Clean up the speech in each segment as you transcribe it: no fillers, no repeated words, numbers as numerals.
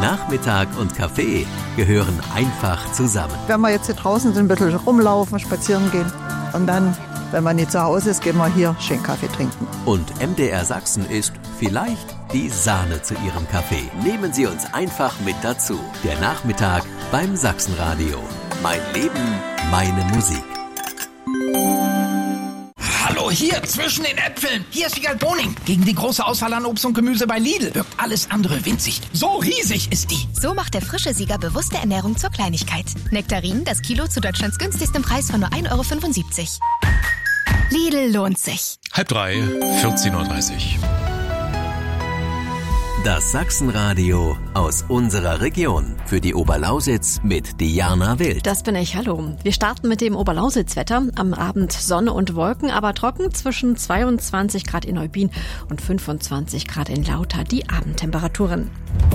Nachmittag und Kaffee gehören einfach zusammen. Wenn wir jetzt hier draußen sind, ein bisschen rumlaufen, spazieren gehen und dann, wenn man nicht zu Hause ist, gehen wir hier schön Kaffee trinken. Und MDR Sachsen ist vielleicht die Sahne zu Ihrem Kaffee. Nehmen Sie uns einfach mit dazu. Der Nachmittag beim Sachsenradio. Mein Leben, meine Musik. Hallo, hier zwischen den Äpfeln. Hier ist Wiegald Boning. Gegen die große Auswahl an Obst und Gemüse bei Lidl wirkt alles andere winzig. So riesig ist die. So macht der frische Sieger bewusste Ernährung zur Kleinigkeit. Nektarinen, das Kilo zu Deutschlands günstigstem Preis von nur 1,75 €. Lidl lohnt sich. 2:30, 14:30 Uhr. Das Sachsenradio aus unserer Region. Für die Oberlausitz mit Diana Wild. Das bin ich, hallo. Wir starten mit dem Oberlausitz-Wetter. Am Abend Sonne und Wolken, aber trocken zwischen 22 Grad in Neubien und 25 Grad in Lauter. Die Abendtemperaturen.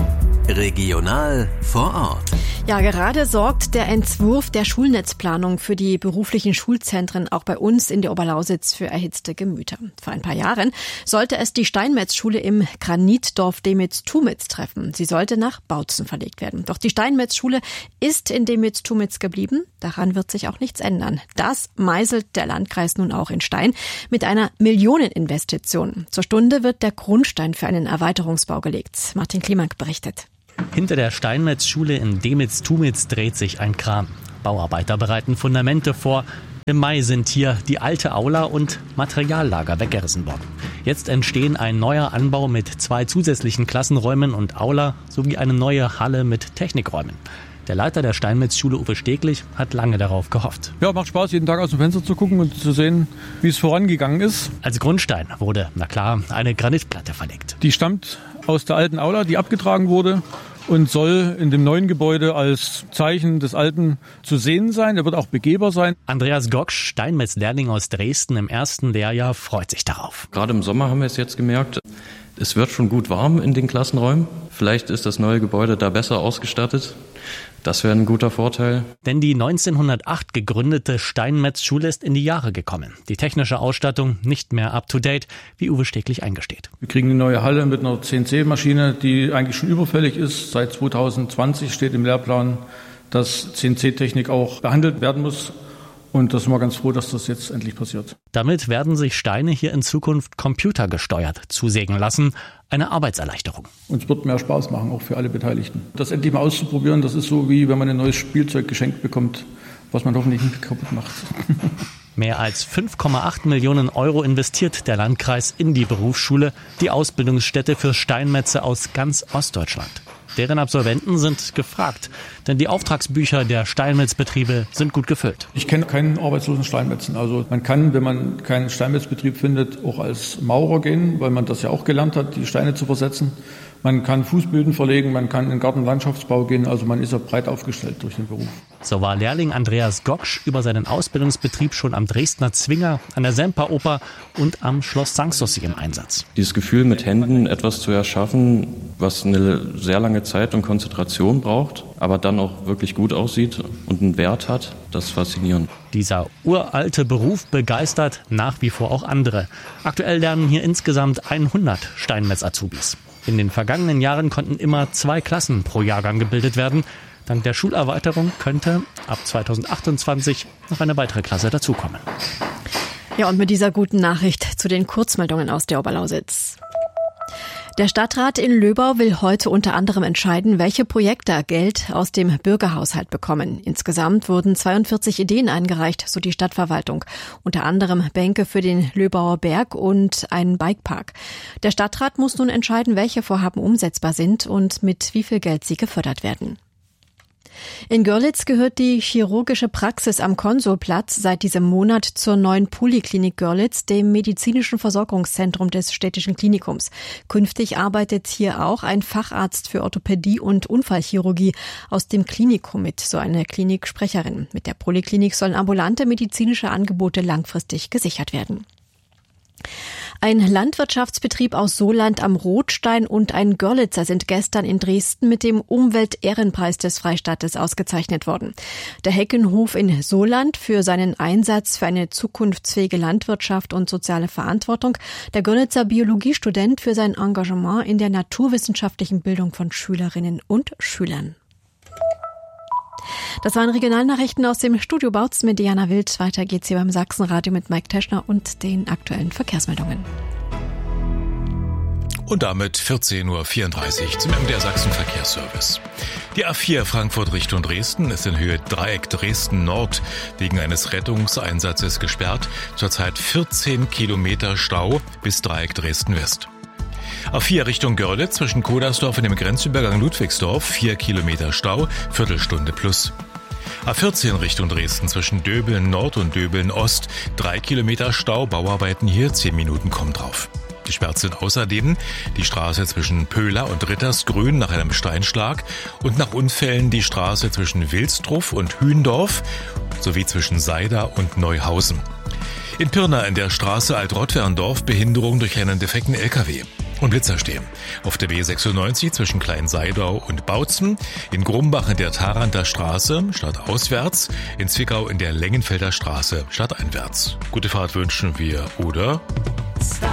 Regional vor Ort. Ja, gerade sorgt der Entwurf der Schulnetzplanung für die beruflichen Schulzentren auch bei uns in der Oberlausitz für erhitzte Gemüter. Vor ein paar Jahren sollte es die Steinmetz-Schule im Granitdorf Demitz-Tumitz treffen. Sie sollte nach Bautzen verlegt werden. Doch die Steinmetz-Schule ist in Demitz-Tumitz geblieben. Daran wird sich auch nichts ändern. Das meißelt der Landkreis nun auch in Stein mit einer Millioneninvestition. Zur Stunde wird der Grundstein für einen Erweiterungsbau gelegt. Martin Klimak berichtet. Hinter der Steinmetz-Schule in Demitz-Tumitz dreht sich ein Kran. Bauarbeiter bereiten Fundamente vor. Im Mai sind hier die alte Aula und Materiallager weggerissen worden. Jetzt entstehen ein neuer Anbau mit 2 zusätzlichen Klassenräumen und Aula sowie eine neue Halle mit Technikräumen. Der Leiter der Steinmetz-Schule, Uwe Steglich, hat lange darauf gehofft. Ja, macht Spaß, jeden Tag aus dem Fenster zu gucken und zu sehen, wie es vorangegangen ist. Als Grundstein wurde, na klar, eine Granitplatte verlegt. Die stammt aus der alten Aula, die abgetragen wurde und soll in dem neuen Gebäude als Zeichen des Alten zu sehen sein. Er wird auch begehbar sein. Andreas Gocksch, Steinmetz-Lehrling aus Dresden im ersten Lehrjahr, freut sich darauf. Gerade im Sommer haben wir es jetzt gemerkt, es wird schon gut warm in den Klassenräumen. Vielleicht ist das neue Gebäude da besser ausgestattet. Das wäre ein guter Vorteil. Denn die 1908 gegründete Steinmetz-Schule ist in die Jahre gekommen. Die technische Ausstattung nicht mehr up-to-date, wie Uwe Steglich eingesteht. Wir kriegen eine neue Halle mit einer CNC-Maschine, die eigentlich schon überfällig ist. Seit 2020 steht im Lehrplan, dass CNC-Technik auch behandelt werden muss. Und da sind wir ganz froh, dass das jetzt endlich passiert. Damit werden sich Steine hier in Zukunft computergesteuert zusägen lassen. Eine Arbeitserleichterung. Und es wird mehr Spaß machen, auch für alle Beteiligten. Das endlich mal auszuprobieren, das ist so, wie wenn man ein neues Spielzeug geschenkt bekommt, was man hoffentlich nicht kaputt macht. Mehr als 5,8 Millionen € investiert der Landkreis in die Berufsschule, die Ausbildungsstätte für Steinmetze aus ganz Ostdeutschland. Deren Absolventen sind gefragt, denn die Auftragsbücher der Steinmetzbetriebe sind gut gefüllt. Ich kenne keinen arbeitslosen Steinmetzen. Also man kann, wenn man keinen Steinmetzbetrieb findet, auch als Maurer gehen, weil man das ja auch gelernt hat, die Steine zu versetzen. Man kann Fußböden verlegen, man kann in den Gartenlandschaftsbau gehen, also man ist ja breit aufgestellt durch den Beruf. So war Lehrling Andreas Gocksch über seinen Ausbildungsbetrieb schon am Dresdner Zwinger, an der Semperoper und am Schloss Sanssouci im Einsatz. Dieses Gefühl, mit Händen etwas zu erschaffen, was eine sehr lange Zeit und Konzentration braucht, aber dann auch wirklich gut aussieht und einen Wert hat, das ist faszinierend. Dieser uralte Beruf begeistert nach wie vor auch andere. Aktuell lernen hier insgesamt 100 Steinmetz-Azubis. In den vergangenen Jahren konnten immer 2 Klassen pro Jahrgang gebildet werden. Dank der Schulerweiterung könnte ab 2028 noch eine weitere Klasse dazukommen. Ja, und mit dieser guten Nachricht zu den Kurzmeldungen aus der Oberlausitz. Der Stadtrat in Löbau will heute unter anderem entscheiden, welche Projekte Geld aus dem Bürgerhaushalt bekommen. Insgesamt wurden 42 Ideen eingereicht, so die Stadtverwaltung. Unter anderem Bänke für den Löbauer Berg und einen Bikepark. Der Stadtrat muss nun entscheiden, welche Vorhaben umsetzbar sind und mit wie viel Geld sie gefördert werden. In Görlitz gehört die chirurgische Praxis am Konsulplatz seit diesem Monat zur neuen Poliklinik Görlitz, dem medizinischen Versorgungszentrum des städtischen Klinikums. Künftig arbeitet hier auch ein Facharzt für Orthopädie und Unfallchirurgie aus dem Klinikum mit, so eine Kliniksprecherin. Mit der Poliklinik sollen ambulante medizinische Angebote langfristig gesichert werden. Ein Landwirtschaftsbetrieb aus Soland am Rotstein und ein Görlitzer sind gestern in Dresden mit dem Umwelt-Ehrenpreis des Freistaates ausgezeichnet worden. Der Heckenhof in Soland für seinen Einsatz für eine zukunftsfähige Landwirtschaft und soziale Verantwortung. Der Görlitzer Biologiestudent für sein Engagement in der naturwissenschaftlichen Bildung von Schülerinnen und Schülern. Das waren Regionalnachrichten aus dem Studio Bautzen mit Diana Wild. Weiter geht's hier beim Sachsenradio mit Mike Teschner und den aktuellen Verkehrsmeldungen. Und damit 14.34 Uhr zum MDR Sachsen Verkehrsservice. Die A4 Frankfurt Richtung Dresden ist in Höhe Dreieck Dresden Nord wegen eines Rettungseinsatzes gesperrt. Zurzeit 14 Kilometer Stau bis Dreieck Dresden West. A4 Richtung Görlitz zwischen Kodersdorf und dem Grenzübergang Ludwigsdorf 4 Kilometer Stau, Viertelstunde plus. A14 Richtung Dresden zwischen Döbeln Nord und Döbeln Ost 3 Kilometer Stau, Bauarbeiten hier 10 Minuten kommen drauf. Gesperrt sind außerdem die Straße zwischen Pöhler und Rittersgrün nach einem Steinschlag und nach Unfällen die Straße zwischen Wilstruff und Hündorf sowie zwischen Seida und Neuhausen. In Pirna in der Straße Alt-Rottwerndorf Behinderung durch einen defekten LKW. Und Blitzer stehen. Auf der B96 zwischen Kleinseidau und Bautzen, in Grumbach in der Tharanter Straße stadtauswärts, in Zwickau in der Lengenfelder Straße stadteinwärts. Gute Fahrt wünschen wir, oder?